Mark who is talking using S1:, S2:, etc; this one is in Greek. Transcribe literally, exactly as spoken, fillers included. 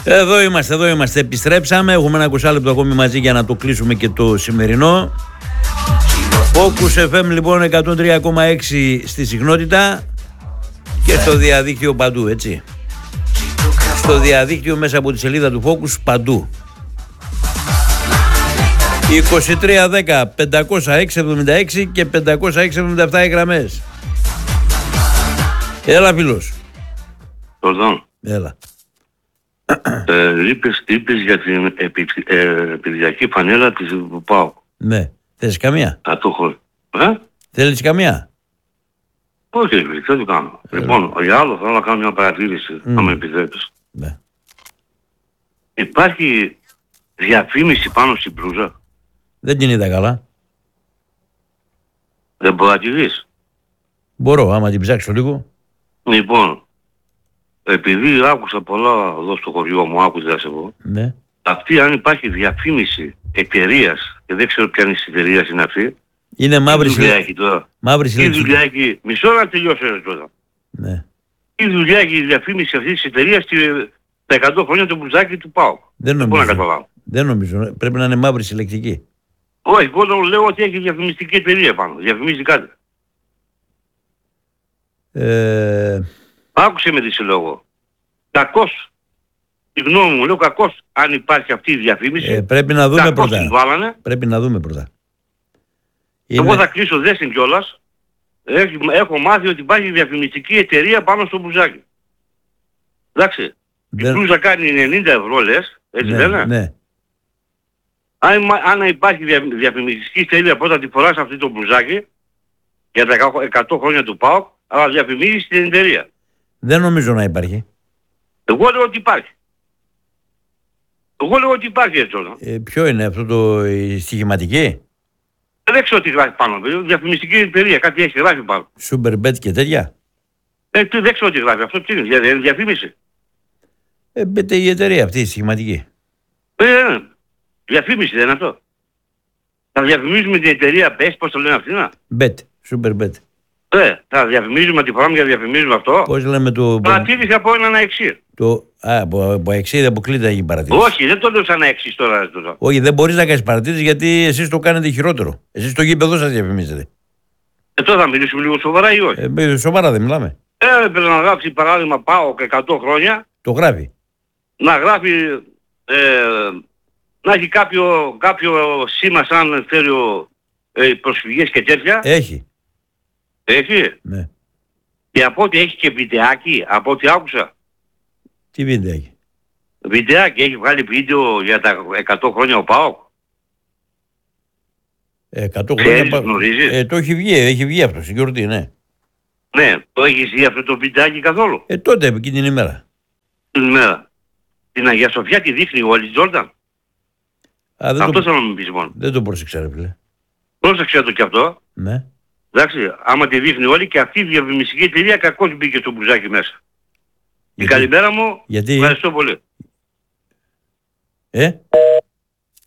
S1: Εδώ είμαστε, εδώ είμαστε. Επιστρέψαμε. Έχουμε ένα είκοσι λεπτό ακόμη μαζί για να το κλείσουμε και το σημερινό. Focus εφ εμ λοιπόν εκατόν τρία κόμμα έξι στη συχνότητα και στο διαδίκτυο παντού, έτσι. Στο διαδίκτυο μέσα από τη σελίδα του Focus παντού. είκοσι τρία δέκα πεντακόσια έξι εβδομήντα έξι και πεντακόσια έξι εβδομήντα επτά οι γραμμές. Έλα φίλος.
S2: Πορδόν.
S1: Έλα.
S2: Ε, είπες, είπες για την επι, ε, επιδιακή φανέλα της ΠΑΟΚ.
S1: Ναι. Θέλεις καμία?
S2: Θα το έχω. Ε?
S1: Θέλεις καμία?
S2: Όχι, δεν το κάνω.
S1: Έλα.
S2: Λοιπόν, για άλλο θέλω να κάνω μια παρατήρηση,
S1: Mm.
S2: αν με επιτρέπεις.
S1: Ναι.
S2: Υπάρχει διαφήμιση πάνω στην μπλούζα.
S1: Δεν την είδα καλά.
S2: Δεν μπορεί να τη δεις.
S1: Μπορώ, άμα την ψάξω λίγο.
S2: Λοιπόν, επειδή άκουσα πολλά εδώ στο χωριό μου, άκουσα εγώ,
S1: Ναι.
S2: αυτή αν υπάρχει διαφήμιση εταιρείας, και δεν ξέρω ποια είναι η εταιρεία είναι αυτή,
S1: Είναι μαύρη
S2: τι δουλειά
S1: συλλε-
S2: έχει τώρα.
S1: μαύρη
S2: Τι
S1: συλλεκτική.
S2: δουλειά έχει, μισό να τελειώσω ρε τώρα.
S1: Ναι.
S2: Τι δουλειά έχει η διαφήμιση αυτής της εταιρείας στη- τα εκατό χρόνια του μπουζάκι του ΠΑΟΚ.
S1: Δεν
S2: Δεν μπορώ να
S1: νομίζω.
S2: καταλάβω.
S1: Δεν νομίζω. Πρέπει να είναι μαύρη συλλεκτική.
S2: Όχι, εγώ λέω ότι έχει διαφημιστική εταιρεία πάνω. Διαφημίζει κάτι.
S1: Ε,
S2: Άκουσε με τι σε λόγο. Κακός. Η γνώμη μου λέω κακός αν υπάρχει αυτή η διαφήμιση.
S1: ε, πρέπει να δούμε
S2: κακώς
S1: πρώτα.
S2: την βάλανε.
S1: Πρέπει να δούμε πρώτα.
S2: Εγώ
S1: Είναι-
S2: θα κλείσω δέσιν κιόλας. Έχω, έχω μάθει ότι υπάρχει διαφημιστική εταιρεία πάνω στο μπουζάκι. Εντάξει. Η
S1: Δεν-
S2: μπλούζα κάνει ενενήντα ευρώ λες. Έτσι
S1: ναι,
S2: δεν είναι.
S1: ναι.
S2: Αν, αν υπάρχει δια, διαφημιστική εταιρεία πρώτα τη φοράς αυτή το μπλουζάκι για τα εκατό χρόνια του ΠΑΟΚ, αλλά διαφημίζεις την εταιρεία.
S1: Δεν νομίζω να υπάρχει.
S2: Εγώ λέω ότι υπάρχει. Εγώ λέω ότι υπάρχει έτσι όλα.
S1: Ε, ποιο είναι αυτό το η στοιχηματική?
S2: Δεν ξέρω τι γράφει πάνω. Διαφημιστική εταιρεία, κάτι έχει γράφει πάνω.
S1: Super Bet και τέτοια.
S2: Ε, τι, δεν ξέρω τι γράφει. Αυτό τι είναι, δια, δια- διαφήμιση.
S1: Ε, Bet η εταιρεία αυτή η στοιχηματική.
S2: Ε, ε, διαφήμιση δεν είναι αυτό. Θα διαφημίζουμε την εταιρεία Best, πώς το λένε αυτή, να.
S1: Bet. Super Bet.
S2: Ε, θα διαφημίζουμε τη φορά για διαφημίζουμε αυτό.
S1: Πώς λέμε το.
S2: Παρατήρηση από έναν εξή.
S1: το α, από, από εξή αποκλείται η παρατήρηση.
S2: Όχι, δεν το λέω σαν εξή τώρα. τώρα.
S1: Όχι, δεν μπορείς να κάνεις παρατήρηση γιατί εσείς το κάνετε χειρότερο. Εσείς στο γήπεδο σας διαφημίζετε.
S2: Ε, τώρα θα μιλήσουμε λίγο σοβαρά ή όχι.
S1: Ε, σοβαρά δεν μιλάμε.
S2: Ε, πρέπει να γράψει παράδειγμα πάω και εκατό χρόνια,
S1: Το γράφει.
S2: να γράφει, ε, να έχει κάποιο, κάποιο σήμα σαν θέριο ε, προσφυγές και τέτοια.
S1: Έχει.
S2: Έχει.
S1: Ναι.
S2: Και από ό,τι έχει και βιντεάκι, από ό,τι άκουσα.
S1: Τι βίντεο έχει?
S2: Βιντεάκι, έχει βγάλει βίντεο για τα εκατό χρόνια ο ΠΑΟΚ.
S1: εκατό
S2: Ξέρεις,
S1: χρόνια. πα-
S2: γνωρίζεις.
S1: Ε, το έχει βγει, έχει βγει αυτό στην γιορτή, ναι.
S2: Ναι, το έχεις δει αυτό το βιντεάκι καθόλου.
S1: Ε, τότε εκείνη την ημέρα.
S2: Την ημέρα. Την Αγία Σοφιά τη δείχνει ο Όλης Τζόρνταν.
S1: Α, δεν,
S2: Αυτό
S1: το,
S2: θέλω να μου πεις μόνο.
S1: δεν το πρόσεξα, ρε φίλε.
S2: Πρόσεξε το κι αυτό.
S1: Ναι.
S2: Εντάξει, άμα τη δείχνει όλη και αυτή η διαφημιστική εταιρεία κακώς μπήκε στο μπουζάκι μέσα. Την
S1: Γιατί-
S2: καλημέρα μου,
S1: Γιατί.
S2: ευχαριστώ πολύ.
S1: Ε,